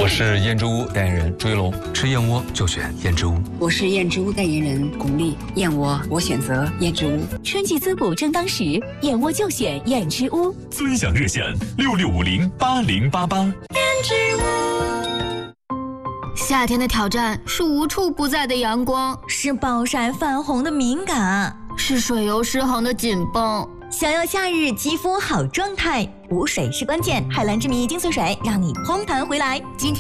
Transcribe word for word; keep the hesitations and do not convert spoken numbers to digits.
我是燕之屋代言人朱一龙， 吃燕窝就选燕之屋。 我是燕之屋代言人巩俐，燕窝我选择燕之屋。 春季滋补正当时，燕窝就选燕之屋。 尊享热线六六五零八零八八。 燕之屋。 夏天的挑战是无处不在的阳光， 是暴晒泛红的敏感， 是水油失衡的紧绷。 想要夏日肌肤好状态，补水是关键。海蓝之谜精粹水让你嘭弹回来。今天